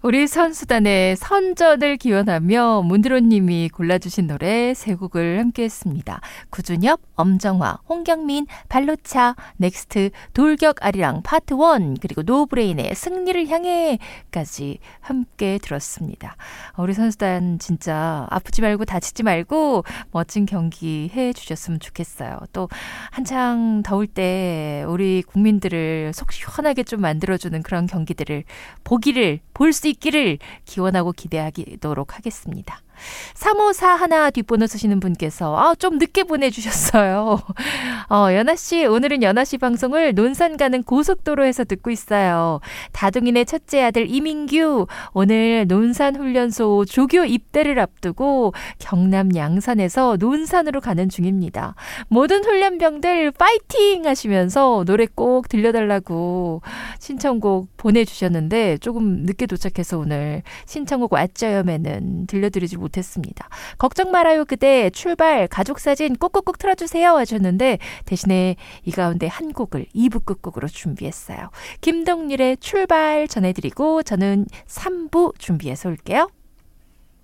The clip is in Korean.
우리 선수단의 선전을 기원하며 문드로님이 골라주신 노래 세 곡을 함께했습니다. 구준엽, 엄정화, 홍경민, 발로차, 넥스트, 돌격 아리랑 파트 1 그리고 노브레인의 승리를 향해까지 함께 들었습니다. 우리 선수단 진짜 아프지 말고 다치지 말고 멋진 경기 해주셨으면 좋겠어요. 또 한창 더울 때 우리 국민들을 속 시원하게 좀 만들어주는 그런 경기들을 볼 수 있기를 기원하고 기대하도록 하겠습니다. 3541 뒷번호 쓰시는 분께서 좀 늦게 보내주셨어요. 연아씨, 오늘은 연아씨 방송을 논산 가는 고속도로에서 듣고 있어요. 다둥이네 첫째 아들 이민규, 오늘 논산훈련소 조교 입대를 앞두고 경남 양산에서 논산으로 가는 중입니다. 모든 훈련병들 파이팅 하시면서 노래 꼭 들려달라고 신청곡 보내주셨는데 조금 늦게 도착해서 오늘 신청곡 왓쩌염에는 들려드리지 못했습니다. 걱정 말아요 그대 출발 가족사진 꼭꼭꼭 틀어주세요 하셨는데 대신에 이 가운데 한 곡을 2부 끝곡으로 준비했어요. 김동률의 출발 전해드리고 저는 3부 준비해서 올게요.